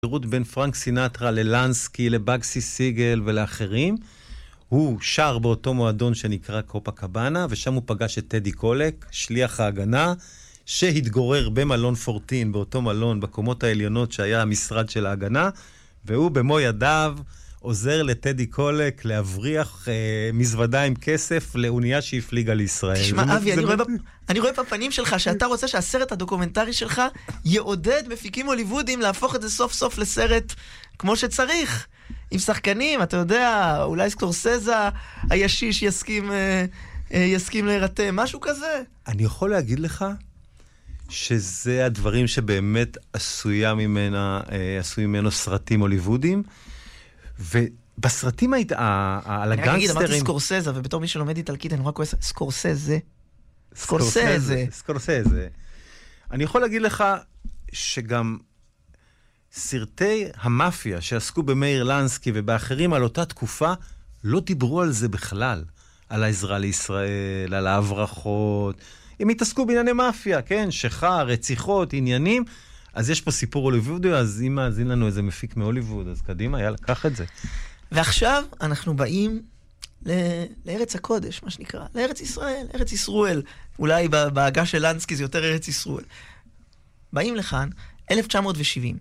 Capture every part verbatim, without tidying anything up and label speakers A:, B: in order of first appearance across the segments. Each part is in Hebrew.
A: רות בין פרנק סינטרה ללנסקי, לבאגסי סיגל ולאחרים. הוא שר באותו מועדון שנקרא קופה קבאנה, ושם הוא פגש את טדי קולק, שליח ההגנה, שהתגורר במלון פורטין, באותו מלון, בקומות העליונות שהיה המשרד של ההגנה, והוא במו ידיו עוזר לטדי קולק להבריח אה, מזוודה עם כסף לאונייה שהפליגה לישראל.
B: תשמע, אבי, אני, רואה בפ... אני רואה בפנים שלך שאתה רוצה שהסרט הדוקומנטרי שלך יעודד מפיקים הוליוודים להפוך את זה סוף סוף לסרט כמו שצריך. עם שחקנים, אתה יודע, אולי סקורסזה הישיש יסכים, אה, אה, יסכים להירתם, משהו כזה.
A: אני יכול להגיד לך שזה הדברים שבאמת עשויה ממנה, אה, עשוי ממנו סרטים הוליוודים, ובסרטים היית, על הגנגסטרים...
B: אני אגיד, אמרתי סקורסזה, ובתור מי שלומד איטלקית, אני רק כועס, סקורסזה. סקורסזה.
A: סקורסזה. אני יכול להגיד לך שגם סרטי המאפיה שעסקו במאיר לנסקי ובאחרים על אותה תקופה, לא דיברו על זה בכלל. על העזרה לישראל, על ההברחות. הם התעסקו בענייני מאפיה, כן? שחר, רציחות, עניינים. אז יש פה סיפור הוליוודי, אז אם מאזין לנו איזה מפיק מהוליווד, אז קדימה, יאללה, קח את זה.
B: ועכשיו אנחנו באים ל- לארץ הקודש, מה שנקרא, לארץ ישראל, ארץ ישראל. אולי בהגה של לנסקי זה יותר ארץ ישראל. באים לכאן, אלף תשע מאות שבעים.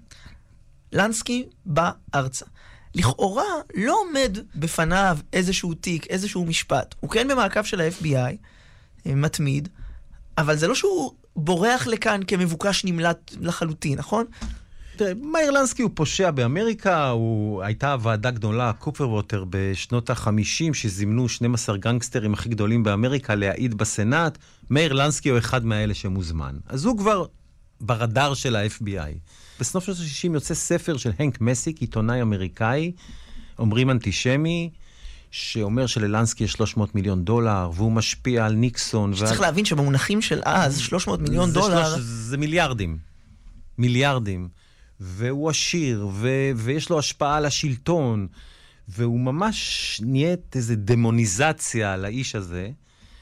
B: לנסקי בא ארצה. לכאורה לא עומד בפניו איזשהו תיק, איזשהו משפט. הוא כן במעקב של ה-אף בי איי, מתמיד, אבל זה לא שהוא בורח לכאן כמבוקש נמלט לחלוטין, נכון?
A: תראה, מאיר לנסקי הוא פושע באמריקה, הוא... הייתה ועדה גדולה, קופרווטר, בשנות ה-חמישים, שזימנו שנים עשר גנגסטרים הכי גדולים באמריקה להעיד בסנאט. מאיר לנסקי הוא אחד מהאלה שמוזמן. אז הוא כבר ברדאר של ה-אף בי איי. בסוף שנות ה-שישים יוצא ספר של הנק מסיק, עיתונאי אמריקאי, אומרים אנטישמי, שאומר שללנסקי יש שלוש מאות מיליון דולר, והוא משפיע על ניקסון.
B: שצריך ועל... להבין שבמונחים של אז, שלוש מאות מיליון
A: זה
B: דולר...
A: שלוש, זה מיליארדים. מיליארדים. והוא עשיר, ו... ויש לו השפעה על השלטון, והוא ממש נהיית איזו דמוניזציה על האיש הזה,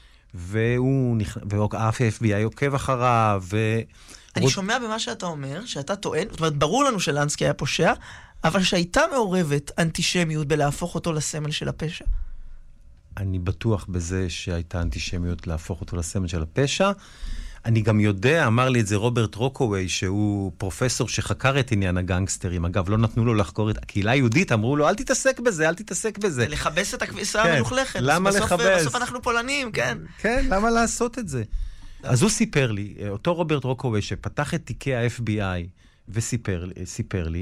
A: והוא נכ... וה-אף בי איי עוקב אחריו, ו...
B: אני רוד... שומע במה שאתה אומר, שאתה טוען, זאת אומרת, ברור לנו שלנסקי היה פושע, אבל שהייתה מעורבת אנטישמיות בלהפוך אותו לסמל של הפשע.
A: אני בטוח בזה שהייתה אנטישמיות להפוך אותו לסמל של הפשע. אני גם יודע, אמר לי את זה רוברט רוקווי, שהוא פרופסור שחקר את עניין הגנגסטרים. אגב, לא נתנו לו לחקור את הקהילה היהודית, אמרו לו, אל תתעסק בזה, אל תתעסק בזה.
B: לחבס את הכביסה כן. המלוכלכת.
A: למה
B: בסוף,
A: לחבס?
B: בסוף אנחנו פולנים, כן.
A: כן, למה לעשות את זה? אז הוא סיפר לי, אותו רוברט רוקווי, שפתח את תיקי ה-אף בי איי, וסיפר סיפר לי,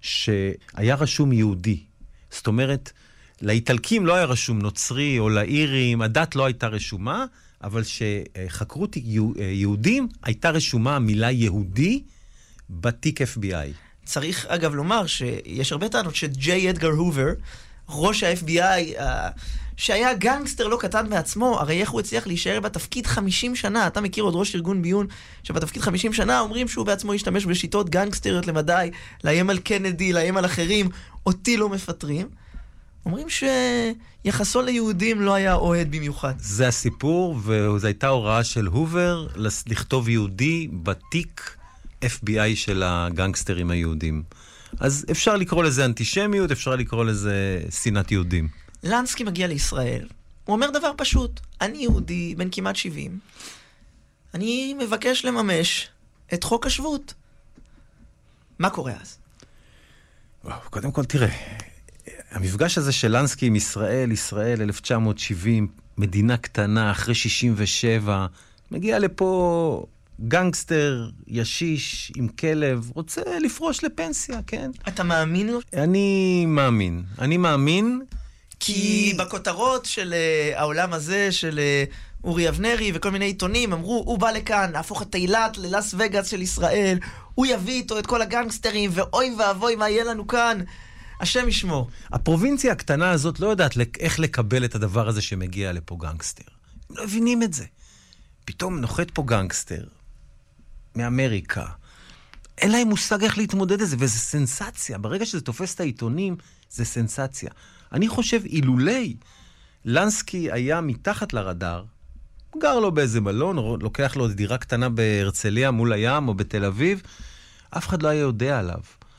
A: שהיה רשום יהודי. זאת אומרת, לאיטלקים לא היה רשום נוצרי או לאירים, הדת לא הייתה רשומה, אבל שחקרו יהודים, הייתה רשומה המילה יהודי בתיק אף בי איי.
B: צריך אגב לומר שיש הרבה טענות שג'יי אדגר הובר, ראש ה-אף בי איי, שהיה גנגסטר לא קטן בעצמו, הרי איך הוא הצליח להישאר בתפקיד חמישים שנה, אתה מכיר עוד ראש ארגון ביון שבתפקיד חמישים שנה אומרים שהוא בעצמו ישתמש בשיטות גנגסטריות למדי, לאיים על קנדי, לאיים על אחרים, אותי לא מפטרים. אומרים שיחסו ליהודים לא היה אוהד במיוחד.
A: זה הסיפור, וזו הייתה הוראה של הובר לכתוב יהודי בתיק אף בי איי של הגנגסטרים היהודים. אז אפשר לקרוא לזה אנטישמיות, אפשר לקרוא לזה שנאת יהודים.
B: לנסקי מגיע לישראל, הוא אומר דבר פשוט, אני יהודי בן כמעט שבעים, אני מבקש לממש את חוק השבות. מה קורה אז?
A: וואו, קודם כל תראה, המפגש הזה של לנסקי עם ישראל, ישראל אלף תשע מאות שבעים, מדינה קטנה אחרי שישים ושבע, מגיע לפה גנגסטר ישיש עם כלב, רוצה לפרוש לפנסיה, כן?
B: אתה מאמין לו?
A: אני מאמין, אני מאמין,
B: כי בכותרות של uh, העולם הזה, של uh, אורי אבנרי וכל מיני עיתונים, אמרו, הוא בא לכאן, להפוך את אילת ללאס וגאס של ישראל, הוא יביא איתו את כל הגנגסטרים, ואוי ואבוי מה יהיה לנו כאן, השם ישמור.
A: הפרובינציה הקטנה הזאת לא יודעת איך לקבל את הדבר הזה שמגיע לפה גנגסטר. הם לא מבינים את זה. פתאום נוחת פה גנגסטר מאמריקה. אין להם מושג איך להתמודד את זה, וזה סנסציה. ברגע שזה תופס את העיתונים, זה סנסציה. אני חושב, אילולי, לנסקי היה מתחת לרדאר, גר לו באיזה מלון, לוקח לו דירה קטנה בהרצליה מול הים או בתל אביב, אף אחד לא היה יודע עליו.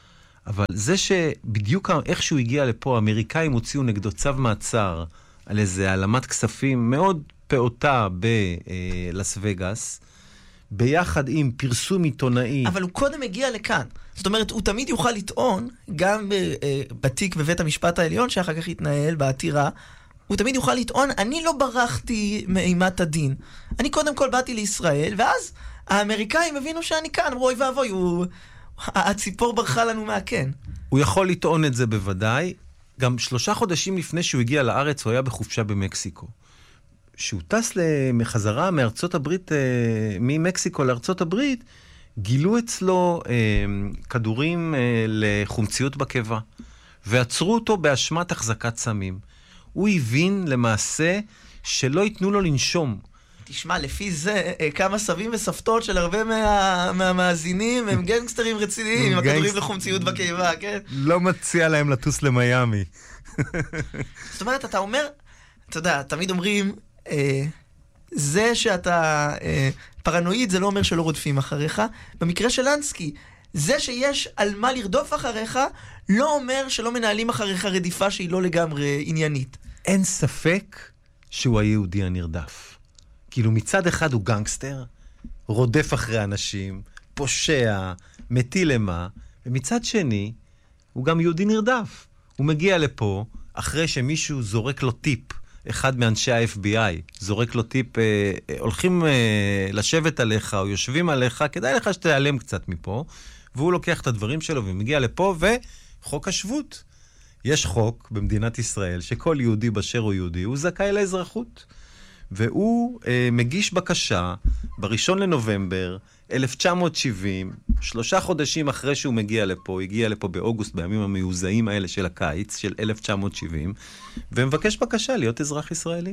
A: אבל זה שבדיוק איך שהוא הגיע לפה, האמריקאים הוציאו נגדו צו מעצר על איזה העלמת כספים מאוד פעוטה בלס וגאס, ביחד עם פרסום עיתונאי.
B: אבל הוא קודם הגיע לכאן. זאת אומרת, הוא תמיד יוכל לטעון, גם בתיק בבית המשפט העליון, שאחר כך התנהל בעתירה, הוא תמיד יוכל לטעון, אני לא ברחתי מאימת הדין. אני קודם כל באתי לישראל, ואז האמריקאים הבינו שאני כאן, אמרו, אוי ואבוי, הוא... הציפור ברחה לנו מהכן.
A: הוא יכול לטעון את זה בוודאי. גם שלושה חודשים לפני שהוא הגיע לארץ, הוא היה בחופשה במקסיקו. שהוא טס לחזרה מארצות הברית, ממקסיקו לארצות הברית, גילו אצלו כדורים לחומציות בקיבה, ועצרו אותו באשמת החזקת סמים. הוא הבין למעשה שלא ייתנו לו לנשום.
B: תשמע, לפי זה, כמה סבים וסבתות של הרבה מה, מהמאזינים הם גנגסטרים רציניים, עם הכדורים לחומציות בקיבה, כן?
A: לא מציע להם לטוס למיימי.
B: זאת אומרת, אתה אומר, אתה יודע, תמיד אומרים, אה, זה שאתה אה, פרנואיד, זה לא אומר שלא רודפים אחריך. במקרה של לנסקי, זה שיש על מה לרדוף אחריך, לא אומר שלא מנהלים אחריך רדיפה שהיא לא לגמרי עניינית.
A: אין ספק שהוא היהודי הנרדף. כאילו מצד אחד הוא גנגסטר, רודף אחרי אנשים, פושע, מטיל אימה, ומצד שני הוא גם יהודי נרדף. הוא מגיע לפה אחרי שמישהו זורק לו טיפ, אחד מאנשי ה-אף בי איי, זורק לו טיפ, אה, הולכים אה, לשבת עליך או יושבים עליך, כדאי לך שתיעלם קצת מפה, והוא לוקח את הדברים שלו ומגיע לפה, וחוק השבות. יש חוק במדינת ישראל שכל יהודי באשר הוא יהודי, הוא זכאי לאזרחות. והוא אה, מגיש בקשה בראשון לנובמבר אלף תשע מאות שבעים, שלושה חודשים אחרי שהוא מגיע לפה, הוא הגיע לפה באוגוסט, בימים המיוזעים האלה של הקיץ, של אלף תשע מאות שבעים, ומבקש בקשה להיות אזרח ישראלי.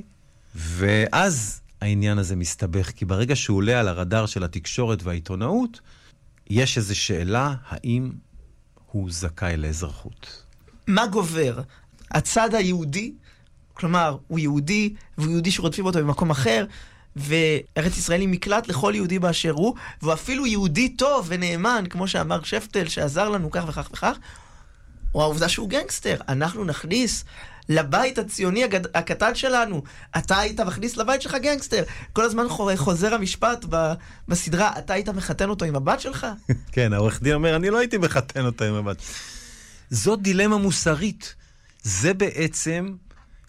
A: ואז העניין הזה מסתבך, כי ברגע שהוא עולה על הרדאר של התקשורת והעיתונאות, יש איזו שאלה, האם הוא זכאי לאזרחות?
B: מה גובר? הצד היהודי, כלומר, הוא יהודי, והוא יהודי שרודפים אותו במקום אחר, וארץ ישראל היא מקלט לכל יהודי באשר הוא, והוא אפילו יהודי טוב ונאמן, כמו שאמר שפטל, שעזר לנו כך וכך וכך, או העובדה שהוא גנגסטר. אנחנו נכניס לבית הציוני הגד... הקטן שלנו, אתה היית מכניס לבית שלך גנגסטר. כל הזמן חוזר המשפט ב... בסדרה, אתה היית מחתן אותו עם הבת שלך?
A: כן, העורך דין אומר, אני לא הייתי מחתן אותו עם הבת. זאת דילמה מוסרית. זה בעצם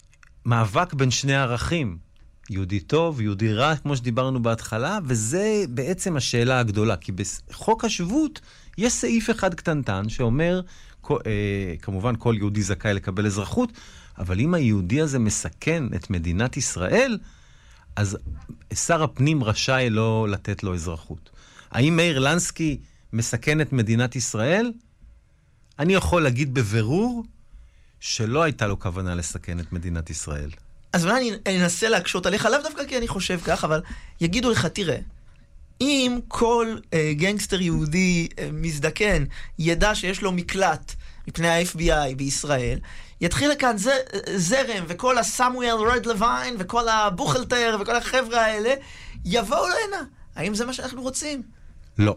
A: מאבק בין שני ערכים. יהודי טוב, יהודי רע, כמו שדיברנו בהתחלה, וזה בעצם השאלה הגדולה. כי בחוק השבות יש סעיף אחד קטנטן שאומר, כמובן כל יהודי זכאי לקבל אזרחות, אבל אם היהודי הזה מסכן את מדינת ישראל, אז שר הפנים רשאי לא לתת לו אזרחות. האם מאיר לנסקי מסכן את מדינת ישראל? אני יכול להגיד בבירור שלא הייתה לו כוונה לסכן את מדינת ישראל.
B: אז אולי אני אנסה להקשות עליך, לאו דווקא כי אני חושב כך, אבל יגידו לך, תראה, אם כל אה, גנגסטר יהודי אה, מזדקן ידע שיש לו מקלט מפני ה-אף בי איי בישראל, יתחיל לכאן ז, זרם, וכל הסמואל רד לוין, וכל הבוכלטר, וכל החבר'ה האלה, יבואו להנה. האם זה מה שאנחנו רוצים?
A: לא.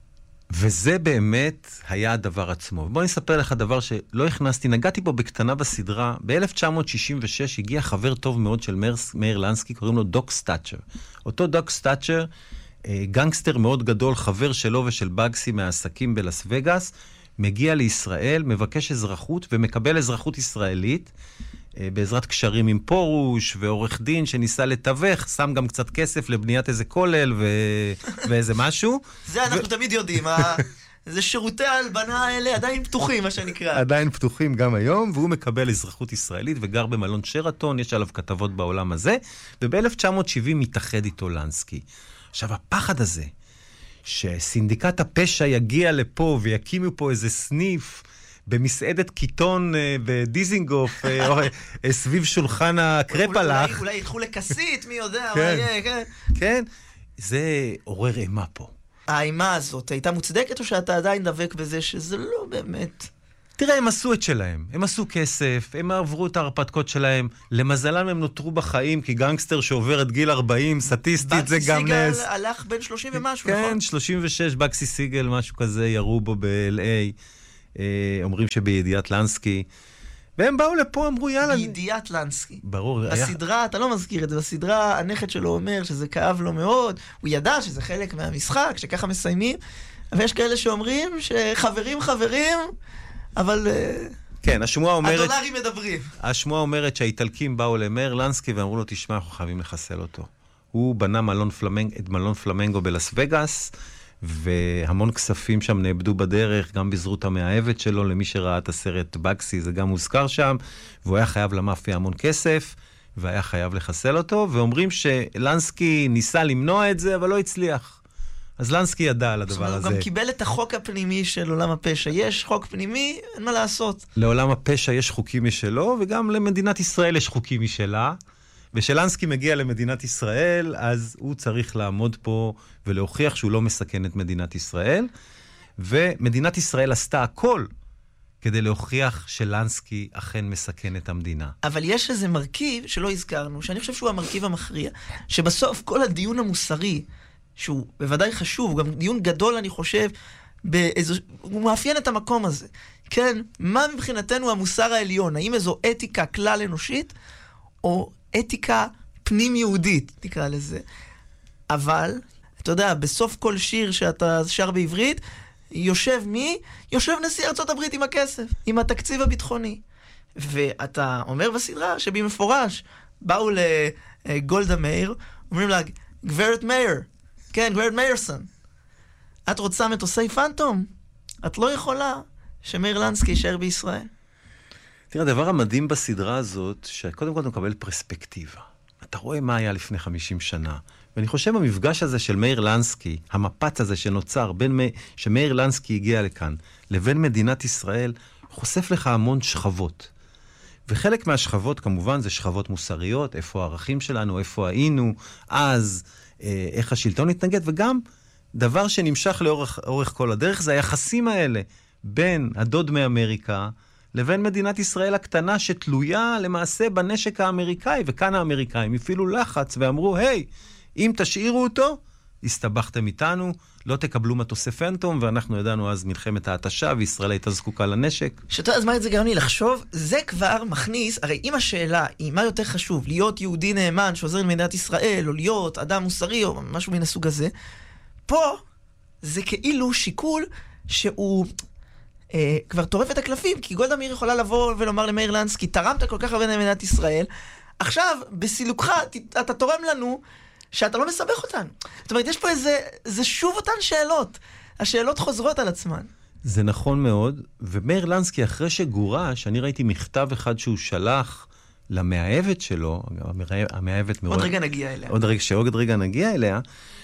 A: וזה באמת היה הדבר עצמו. בוא נספר לך דבר שלא הכנסתי, נגעתי בו בקטנה בסדרה. ב-אלף תשע מאות שישים ושש הגיע חבר טוב מאוד של מאיר, מאיר לנסקי, קוראים לו דוק סטאצ'ר. אותו דוק סטאצ'ר, גנגסטר מאוד גדול, חבר שלו ושל בגסי מהעסקים בלס וגאס, מגיע לישראל, מבקש אזרחות ומקבל אזרחות ישראלית, בעזרת קשרים עם פורוש ועורך דין שניסה לתווך, שם גם קצת כסף לבניית איזה כולל ו... ואיזה משהו.
B: זה אנחנו ו... תמיד יודעים, ה... זה שירותי ההלבנה האלה עדיין פתוחים, מה שנקרא.
A: עדיין פתוחים גם היום, והוא מקבל אזרחות ישראלית וגר במלון שרתון, יש עליו כתבות בעולם הזה, וב-אלף תשע מאות שבעים מתאחד איתו לנסקי. עכשיו, הפחד הזה, שסינדיקט הפשע יגיע לפה ויקימו פה איזה סניף, במסעדת קיטון בדיזינגוף, סביב שולחן הקרפלח.
B: אולי ילכו לקסית, מי יודע, מה יהיה, כן.
A: כן, זה עורר אימה פה.
B: האימה הזאת הייתה מוצדקת, או שאתה עדיין דבק בזה שזה לא באמת?
A: תראה, הם עשו את שלהם. הם עשו כסף, הם עברו את ההרפתקות שלהם. למזלם הם נותרו בחיים, כי גנגסטר שעובר את גיל ארבעים, סטטיסטית זה גם נס.
B: בקסי סיגל הלך בין שלושים ומשהו, נכון?
A: כן, שלושים ושש, בקסי סיגל, משהו כזה, ירו בו ב-אל איי. אומרים שבידיעת לנסקי, והם באו לפה, אמרו יאללה.
B: בידיעת לנסקי.
A: ברור.
B: בסדרה, היה... אתה לא מזכיר את זה, בסדרה הנכד שלו אומר שזה כאב לו מאוד, הוא ידע שזה חלק מהמשחק, שככה מסיימים, אבל יש כאלה שאומרים שחברים חברים, אבל...
A: כן, השמועה אומרת...
B: הדולרים מדברים.
A: השמועה אומרת שהאיטלקים באו למאיר לנסקי ואמרו לו, תשמע, אנחנו חייבים לחסל אותו. הוא בנה מלון פלמנג, את מלון פלמנגו בלס וגאס, והמון כספים שם נאבדו בדרך, גם בזרות המאהבת שלו, למי שראה את הסרט בקסי, זה גם מוזכר שם, והוא היה חייב למאפיה המון כסף, והיה חייב לחסל אותו, ואומרים שלנסקי ניסה למנוע את זה, אבל לא הצליח. אז לנסקי ידע על הדבר הזה.
B: הוא גם קיבל את החוק הפנימי של עולם הפשע. יש חוק פנימי, אין מה לעשות.
A: לעולם הפשע יש חוקים משלו, וגם למדינת ישראל יש חוקים משלה. ושלנסקי מגיע למדינת ישראל, אז הוא צריך לעמוד פה ולהוכיח שהוא לא מסכן את מדינת ישראל. ומדינת ישראל עשתה הכל כדי להוכיח שלנסקי אכן מסכן את המדינה.
B: אבל יש איזה מרכיב שלא הזכרנו, שאני חושב שהוא המרכיב המכריע, שבסוף כל הדיון המוסרי, שהוא בוודאי חשוב, הוא גם דיון גדול, אני חושב, באיזו, הוא מאפיין את המקום הזה. כן, מה מבחינתנו המוסר העליון? האם איזו אתיקה כלל אנושית, או אתיקה פנים יהודית, תקרא לזה. אבל, אתה יודע, בסוף כל שיר שאתה שר בעברית, יושב מי? יושב נשיא ארצות הברית עם הכסף, עם התקציב הביטחוני. ואתה אומר בסדרה שבמפורש, באו לגולדה מאיר, אומרים לה, גברת מאיר, כן, גברת מאירסון, את רוצה מטוסי פנטום? את לא יכולה שמאיר לנסקי יישאר בישראל.
A: תראה, הדבר המדהים בסדרה הזאת, שקודם כל אתה מקבל פרספקטיבה. אתה רואה מה היה לפני חמישים שנה. ואני חושב המפגש הזה של מאיר לנסקי, המפץ הזה שנוצר, בין מי, שמאיר לנסקי הגיע לכאן, לבין מדינת ישראל, חושף לך המון שכבות. וחלק מהשכבות כמובן זה שכבות מוסריות, איפה הערכים שלנו, איפה היינו, אז אה, איך השלטון התנגד, וגם דבר שנמשך לאורך אורך כל הדרך, זה היחסים האלה בין הדוד מאמריקה, לבין מדינת ישראל הקטנה שתלויה למעשה בנשק האמריקאי, וכאן האמריקאים הפעילו לחץ ואמרו, היי, אם תשאירו אותו, הסתבכתם איתנו, לא תקבלו מטוסי פנטום, ואנחנו ידענו אז מלחמת ההתשה, וישראל הייתה זקוקה לנשק.
B: שאתה, אז מה את זה גאוני לחשוב? זה כבר מכניס, הרי אם השאלה היא מה יותר חשוב, להיות יהודי נאמן שעוזר למדינת ישראל, או להיות אדם מוסרי, או משהו מן הסוג הזה, פה זה כאילו שיקול שהוא אה, כבר טורף את הקלפים, כי גולדה מאיר יכולה לבוא ולומר למאיר לנסקי, תרמת כל כך הרבה למדינת ישראל, עכשיו, בסילוקך, אתה תורם לנו שאתה לא מסבך אותנו. זאת אומרת, יש פה איזה, זה שוב אותן שאלות. השאלות חוזרות על עצמן.
A: זה נכון מאוד, ומאיר לנסקי, אחרי שגורש, אני ראיתי מכתב אחד שהוא שלח למאהבת שלו, המאהבת מאוד...
B: עוד רגע נגיע אליה.
A: עוד רגע, שעוד רגע נגיע אליה,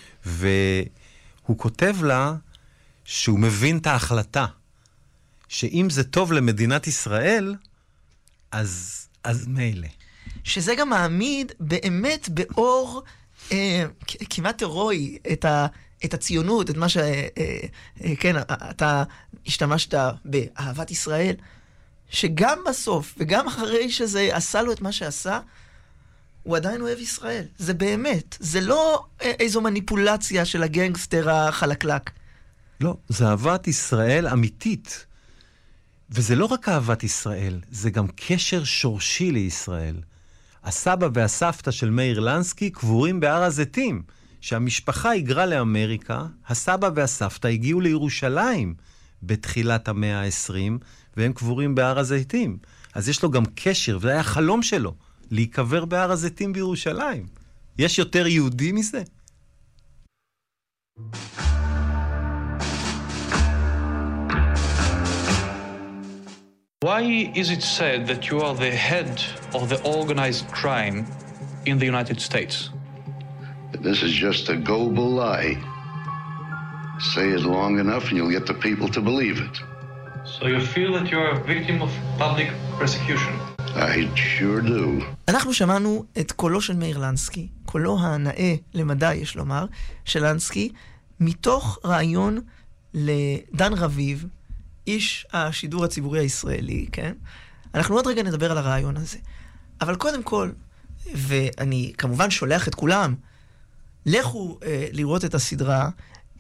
A: והוא כותב לה שהוא מבין את ההחלטה, שאם זה טוב למדינת ישראל, אז, אז מילא.
B: שזה גם מעמיד באמת באור אה, כמעט הירואי את, ה, את הציונות, את מה ש... אה, אה, כן, אתה השתמשת באהבת ישראל, שגם בסוף וגם אחרי שזה עשה לו את מה שעשה, הוא עדיין אוהב ישראל. זה באמת. זה לא איזו מניפולציה של הגנגסטר החלקלק.
A: לא, זה אהבת ישראל אמיתית. וזה לא רק אהבת ישראל, זה גם קשר שורשי לישראל. הסבא והסבתא של מאיר לנסקי קבורים בהר הזיתים. שהמשפחה היגרה לאמריקה, הסבא והסבתא הגיעו לירושלים בתחילת המאה ה-עשרים, והם קבורים בהר הזיתים. אז יש לו גם קשר, וזה היה חלום שלו, להיקבר בהר הזיתים בירושלים. יש יותר יהודי מזה?
C: Why is it said that you are the head of the organized crime in the United States?
D: This is just a global lie. Say it long enough and you'll get the people to believe it.
C: So you feel that you are a victim of public persecution?
D: I sure do.
B: אנחנו שמענו את קולו של מאיר לנסקי, קולו הנאה למדי, יש לומר, של לנסקי, מתוך רעיון לדן רביב, איש השידור הציבורי הישראלי, כן? אנחנו עוד רגע נדבר על הרעיון הזה. אבל קודם כל, ואני כמובן שולח את כולם, לכו אה, לראות את הסדרה,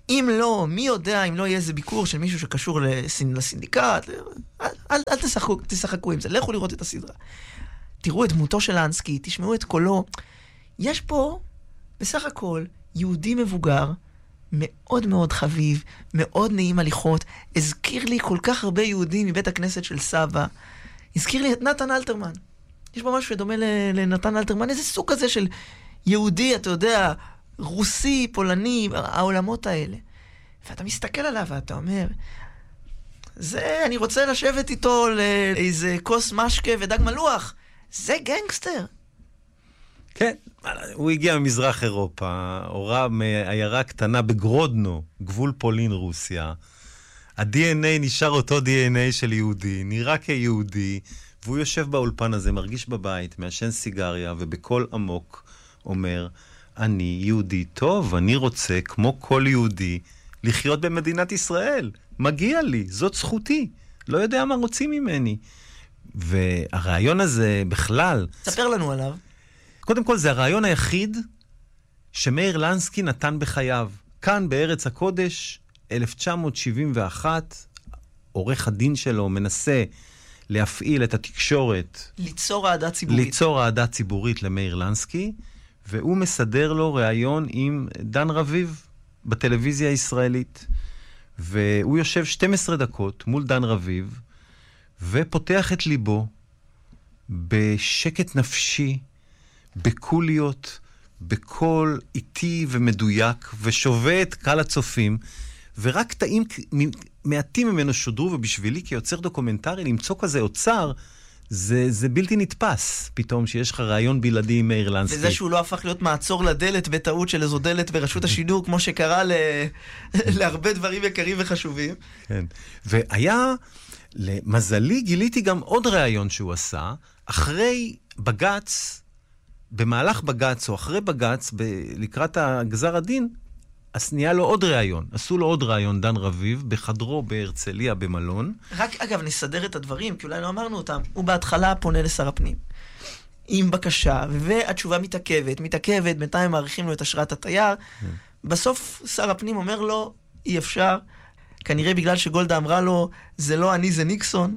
B: אם לא, מי יודע, אם לא יהיה איזה ביקור של מישהו שקשור לסינדיקט, אל, אל, אל תשחקו, תשחקו עם זה, לכו לראות את הסדרה. תראו את דמותו של לנסקי, תשמעו את קולו. יש פה, בסך הכל, יהודי מבוגר, מאוד מאוד חביב, מאוד נעים הליכות, הזכיר לי כל כך הרבה יהודים מבית הכנסת של סבא, הזכיר לי את נתן אלתרמן. יש פה משהו שדומה לנתן אלתרמן, איזה סוג כזה של יהודי, אתה יודע, רוסי, פולני, העולמות האלה. ואתה מסתכל עליו ואתה אומר, זה, אני רוצה לשבת איתו לאיזה כוס משקה ודג מלוח. זה גנגסטר.
A: כן, הוא הגיע ממזרח אירופה, הורה מעיירה קטנה בגרודנו, גבול פולין רוסיה. ה-די אן איי נשאר אותו די אן איי של יהודי, נראה כיהודי, והוא יושב באולפן הזה, מרגיש בבית, מעשן סיגריה, ובקול עמוק אומר, אני יהודי טוב, אני רוצה, כמו כל יהודי, לחיות במדינת ישראל. מגיע לי, זאת זכותי. לא יודע מה רוצים ממני. והרעיון הזה בכלל...
B: תספר לנו עליו.
A: קודם כל, זה הרעיון היחיד שמאיר לנסקי נתן בחייו. כאן בארץ הקודש, אלף תשע מאות שבעים ואחת, עורך הדין שלו מנסה להפעיל את התקשורת.
B: ליצור אהדה ציבורית.
A: ליצור אהדה ציבורית למאיר לנסקי, והוא מסדר לו ראיון עם דן רביב בטלוויזיה הישראלית. והוא יושב שתים עשרה דקות מול דן רביב, ופותח את ליבו בשקט נפשי, בקוליות, בקול איטי ומדויק, ושווה את קהל הצופים, ורק תאים מעטים ממנו שודרו, ובשבילי כיוצר דוקומנטרי למצוא כזה אוצר, זה, זה בלתי נתפס, פתאום שיש לך רעיון בלעדי עם מאיר לנסקי.
B: וזה שהוא לא הפך להיות מעצור לדלת בטעות של איזו דלת ברשות השידור, כמו שקרה ל... להרבה דברים יקרים וחשובים. כן,
A: והיה, למזלי, גיליתי גם עוד רעיון שהוא עשה, אחרי בגץ, במהלך בגץ או אחרי בגץ, ב... לקראת הגזר הדין, אז נהיה לו עוד רעיון. עשו לו עוד רעיון, דן רביב, בחדרו בהרצליה במלון.
B: רק, אגב, נסדר את הדברים, כי אולי לא אמרנו אותם. הוא בהתחלה פונה לשר הפנים, עם בקשה, והתשובה מתעכבת, מתעכבת, בינתיים מעריכים לו את אשרת התייר. בסוף שר הפנים אומר לו, אי אפשר, כנראה בגלל שגולדה אמרה לו, זה לא אני, זה ניקסון.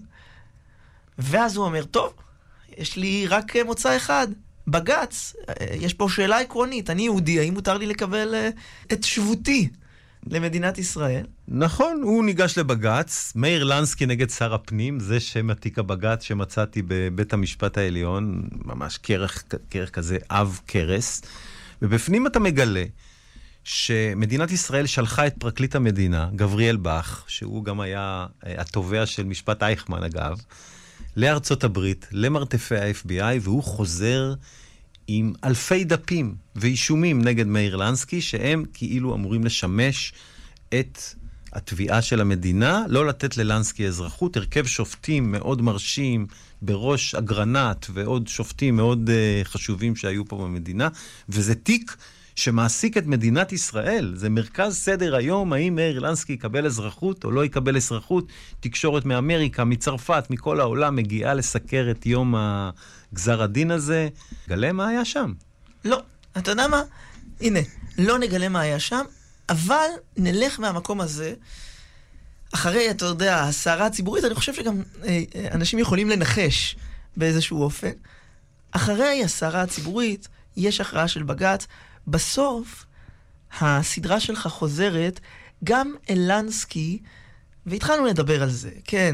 B: ואז הוא אומר, טוב, יש לי רק מוצא אחד. בגץ, יש פה שאלה עקרונית, אני יהודי, האם מותר לי לקבל את שבותי למדינת ישראל?
A: נכון, הוא ניגש לבגץ, מאיר לנסקי נגד שר הפנים, זה שם עתיק הבגץ שמצאתי בבית המשפט העליון, ממש כרך, כרך כזה, אב קרס, ובפנים אתה מגלה שמדינת ישראל שלחה את פרקליט המדינה, גבריאל בח, שהוא גם היה התובע של משפט אייכמן אגב, לארצות הברית, למרתפי ה-אף בי איי, והוא חוזר עם אלפי דפים ואישומים נגד מאיר לנסקי, שהם כאילו אמורים לשמש את התביעה של המדינה, לא לתת ללנסקי אזרחות, הרכב שופטים מאוד מרשים, בראש אגרנט ועוד שופטים מאוד uh, חשובים שהיו פה במדינה, וזה תיק שמעסיק את מדינת ישראל. זה מרכז סדר היום, האם מאיר לנסקי יקבל אזרחות או לא יקבל אזרחות. תקשורת מאמריקה, מצרפת, מכל העולם מגיעה לסקר את יום הגזר הדין הזה. גלה מה היה שם?
B: לא, אתה יודע מה? הנה, לא נגלה מה היה שם, אבל נלך מהמקום הזה, אחרי, אתה יודע, הסערה הציבורית, אני חושב שגם אה, אנשים יכולים לנחש באיזשהו אופן. אחרי הסערה הציבורית, יש הכרעה של בג"ץ, בסוף, הסדרה שלך חוזרת גם אל לנסקי, והתחלנו לדבר על זה, כן,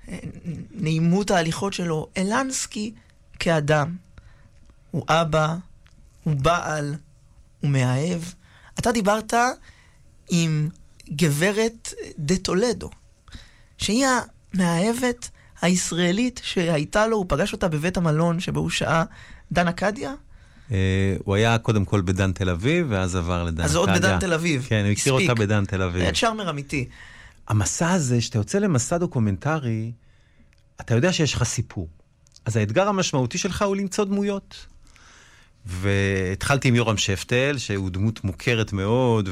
B: נעימות ההליכות שלו, אל לנסקי כאדם. הוא אבא, הוא בעל, הוא מאהב. אתה דיברת עם גברת דה טולדו, שהיא המאהבת הישראלית שהייתה לו, הוא פגש אותה בבית המלון שבו הוא שעה, דן אקדיה?
A: הוא היה קודם כל בדן תל אביב, ואז עבר לדן אקדיה.
B: אז עוד בדן תל אביב.
A: כן, הוא הכיר אותה בדן תל אביב.
B: היה צ'ארמר אמיתי.
A: המסע הזה, שאתה יוצא למסע דוקומנטרי, אתה יודע שיש לך סיפור. אז האתגר המשמעותי שלך הוא למצוא דמויות. והתחלתי עם יורם שפטל, שהוא דמות מוכרת מאוד,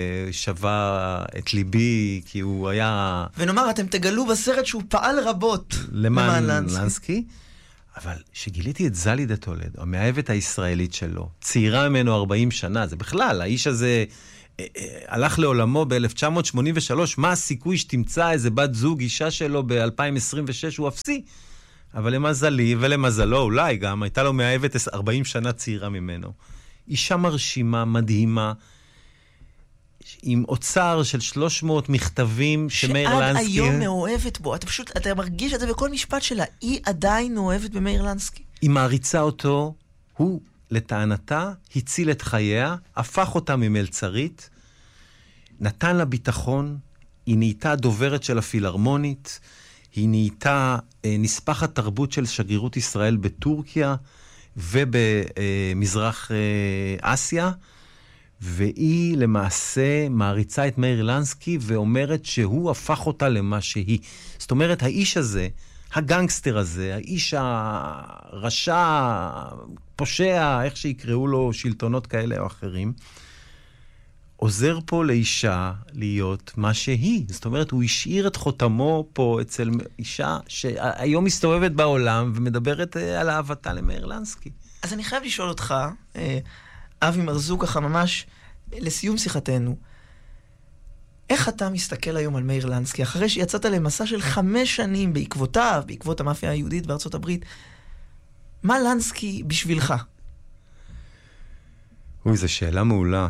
A: ושווה את ליבי, כי הוא היה...
B: ונאמר, אתם תגלו בסרט שהוא פעל רבות
A: למען לנסקי. לנסקי. אבל שגיליתי את זלי דה טולדו, המאהבת הישראלית שלו, צעירה ממנו ארבעים שנה, זה בכלל, האיש הזה הלך לעולמו ב-אלף תשע מאות שמונים ושלוש, מה הסיכוי שתמצא איזה בת זוג, אישה שלו ב-אלפיים עשרים ושש, הוא אפסי. אבל למזלי ולמזלו, אולי גם, הייתה לו מאהבת ארבעים שנה צעירה ממנו. אישה מרשימה, מדהימה, עם אוצר של שלוש מאות מכתבים שמאיר לנסקי...
B: שעד היום מאוהבת בו. אתה פשוט, אתה מרגיש את זה בכל משפט שלה. היא עדיין מאוהבת במאיר לנסקי.
A: היא מעריצה אותו, הוא לטענתה הציל את חייה, הפך אותה ממלצרית, נתן לה ביטחון, היא נהייתה דוברת של הפילהרמונית, היא נהייתה אה, נספחת תרבות של שגרירות ישראל בטורקיה ובמזרח אה, אסיה, והיא למעשה מעריצה את מאיר לנסקי ואומרת שהוא הפך אותה למה שהיא. זאת אומרת, האיש הזה, הגנגסטר הזה, האיש הרשע, פושע, איך שיקראו לו שלטונות כאלה או אחרים, עוזר פה לאישה להיות מה שהיא. זאת אומרת, הוא השאיר את חותמו פה אצל אישה שהיום מסתובבת בעולם ומדברת על אהבתה למאיר לנסקי.
B: אז אני חייב לשאול אותך, אבי מרזוק, ככה ממש לסיום שיחתנו, איך אתה מסתכל היום על מאיר לנסקי, אחרי שיצאת למסע של חמש שנים בעקבותיו, בעקבות המאפיה היהודית בארצות הברית, מה לנסקי בשבילך?
A: אוי, זו שאלה מעולה.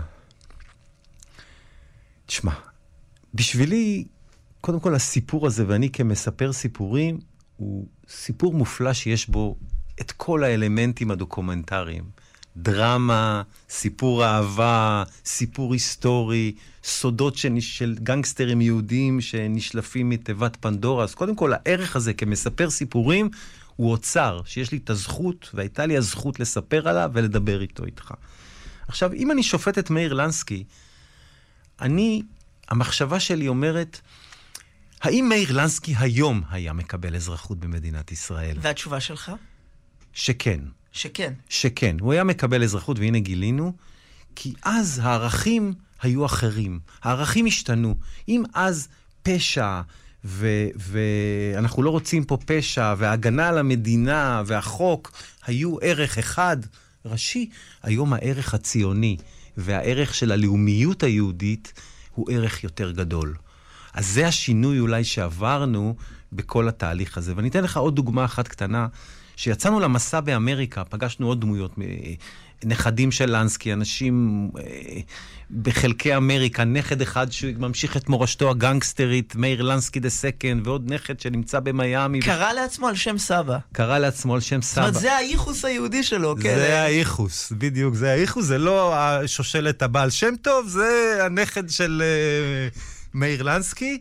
A: תשמע, בשבילי, קודם כל הסיפור הזה, ואני כמספר סיפורים, הוא סיפור מופלא שיש בו את כל האלמנטים הדוקומנטריים. דרמה, סיפור אהבה, סיפור היסטורי, סודות של גנגסטרים יהודים שנשלפים מתיבת פנדורה. אז קודם כל, הערך הזה כמספר סיפורים הוא אוצר, שיש לי את הזכות, והייתה לי הזכות לספר עליו ולדבר איתו איתך. עכשיו, אם אני שופט את מאיר לנסקי, אני, המחשבה שלי אומרת, האם מאיר לנסקי היום היה מקבל אזרחות במדינת ישראל?
B: והתשובה שלך?
A: שכן.
B: שכן.
A: שכן. הוא היה מקבל אזרחות, והנה גילינו, כי אז הערכים היו אחרים. הערכים השתנו. אם אז פשע, ו- ואנחנו לא רוצים פה פשע, וההגנה על המדינה והחוק היו ערך אחד ראשי, היום הערך הציוני והערך של הלאומיות היהודית הוא ערך יותר גדול. אז זה השינוי אולי שעברנו בכל התהליך הזה. ואני אתן לך עוד דוגמה אחת קטנה, שיצאנו למסע באמריקה, פגשנו עוד דמויות, נכדים של לנסקי, אנשים בחלקי אמריקה, נכד אחד שממשיך את מורשתו הגנגסטרית, מאיר לנסקי דה סקנד, ועוד נכד שנמצא במיימי.
B: קרא לעצמו על שם סבא.
A: קרא לעצמו על שם סבא.
B: זאת אומרת, זה האיחוס היהודי שלו, כן.
A: זה האיחוס, בדיוק, זה האיחוס, זה לא השושלת הבעל שם טוב, זה הנכד של מאיר לנסקי,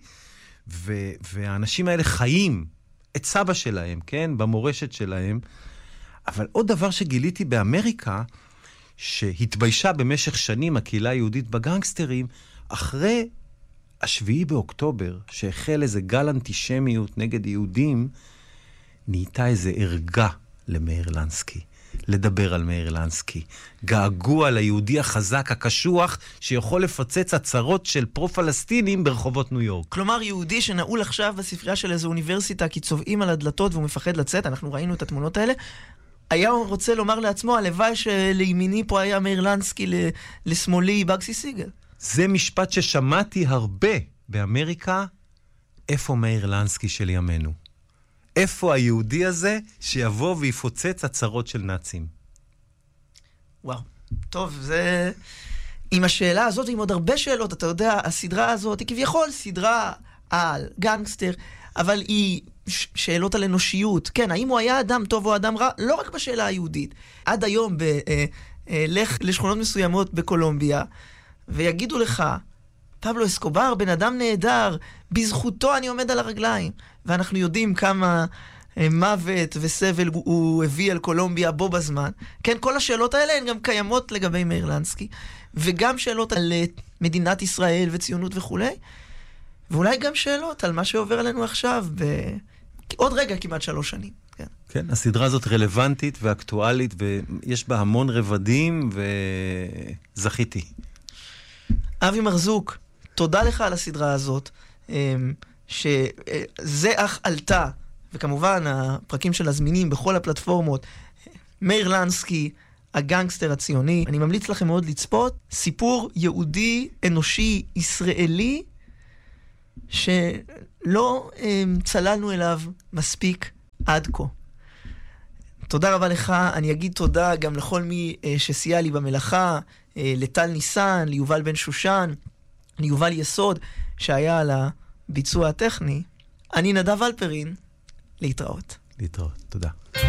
A: והאנשים האלה חיים את סבא שלהם, כן? במורשת שלהם. אבל עוד דבר שגיליתי באמריקה, שהתביישה במשך שנים הקהילה היהודית בגנגסטרים, אחרי השביעי באוקטובר, שהחל איזה גל אנטישמיות נגד יהודים, נהייתה איזה ערגה למאיר לנסקי. לדבר על מאיר לנסקי. געגוע ליהודי החזק, הקשוח, שיכול לפוצץ הצהרות של פרו-פלסטינים ברחובות ניו יורק.
B: כלומר, יהודי שנעול עכשיו בספרייה של איזו אוניברסיטה, כי צובעים על הדלתות והוא מפחד לצאת, אנחנו ראינו את התמונות האלה, היה רוצה לומר לעצמו, הלוואי שלימיני פה היה מאיר לנסקי, לשמאלי בגסי סיגל.
A: זה משפט ששמעתי הרבה באמריקה, איפה מאיר לנסקי של ימינו? איפה היהודי הזה שיבוא ויפוצץ הצהרות של נאצים?
B: וואו, טוב, זה... עם השאלה הזאת, עם עוד הרבה שאלות, אתה יודע, הסדרה הזאת היא כביכול סדרה על גנגסטר, אבל היא ש- שאלות על אנושיות. כן, האם הוא היה אדם טוב או אדם רע? לא רק בשאלה היהודית. עד היום, ב- אה, אה, לך לשכונות מסוימות בקולומביה, ויגידו לך, פבלו אסקובר, בן אדם נהדר, בזכותו אני עומד על הרגליים. ואנחנו יודעים כמה אה, מוות וסבל הוא, הוא הביא על קולומביה בו בזמן. כן, כל השאלות האלה הן גם קיימות לגבי מאיר לנסקי, וגם שאלות על מדינת ישראל וציונות וכו'. ואולי גם שאלות על מה שעובר עלינו עכשיו, ב... עוד רגע כמעט שלוש שנים. כן.
A: כן, הסדרה הזאת רלוונטית ואקטואלית, ויש בה המון רבדים, וזכיתי.
B: אבי מרזוק, תודה לך על הסדרה הזאת, שזה אך עלתה, וכמובן הפרקים של הזמינים בכל הפלטפורמות, מאיר לנסקי, הגנגסטר הציוני. אני ממליץ לכם מאוד לצפות. סיפור יהודי, אנושי, ישראלי, שלא אה, צללנו אליו מספיק עד כה. תודה רבה לך. אני אגיד תודה גם לכל מי אה, שסייע לי במלאכה, אה, לטל ניסן, ליובל בן שושן, ליובל יסוד, שהיה על הביצוע הטכני. אני נדב אלפרין, להתראות.
A: להתראות, תודה.